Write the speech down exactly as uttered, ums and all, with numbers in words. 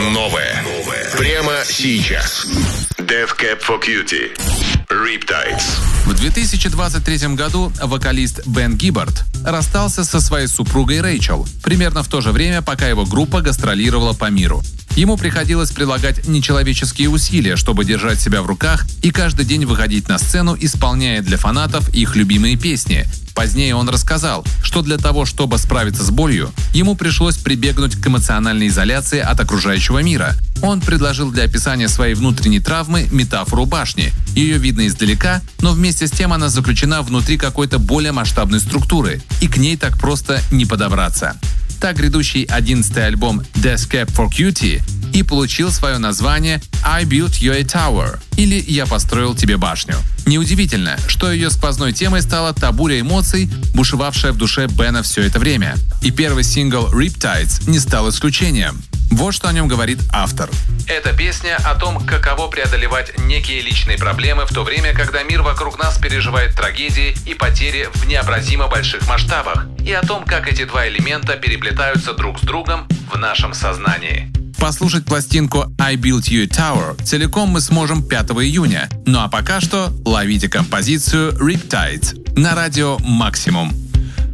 Новое. Прямо сейчас. Death Cab for Cutie. Riptides. В две тысячи двадцать третьем году вокалист Бен Гиббард расстался со своей супругой Рэйчел, примерно в то же время, пока его группа гастролировала по миру. Ему приходилось прилагать нечеловеческие усилия, чтобы держать себя в руках и каждый день выходить на сцену, исполняя для фанатов их любимые песни. Позднее он рассказал, что для того, чтобы справиться с болью, ему пришлось прибегнуть к эмоциональной изоляции от окружающего мира. Он предложил для описания своей внутренней травмы метафору башни. Ее видно издалека, но вместе с тем она заключена внутри какой-то более масштабной структуры, и к ней так просто не подобраться. Так грядущий одиннадцатый альбом Death Cab for Cutie и получил свое название I Built You a Tower, или «Я построил тебе башню». Неудивительно, что ее сквозной темой стала та буря эмоций, бушевавшая в душе Бена все это время. И первый сингл Riptides не стал исключением. Вот что о нем говорит автор. Эта песня о том, каково преодолевать некие личные проблемы в то время, когда мир вокруг нас переживает трагедии и потери в необразимо больших масштабах, и о том, как эти два элемента переплетаются друг с другом в нашем сознании. Послушать пластинку I Built You a Tower целиком мы сможем пятого июня. Ну а пока что ловите композицию Riptides на радио Максимум.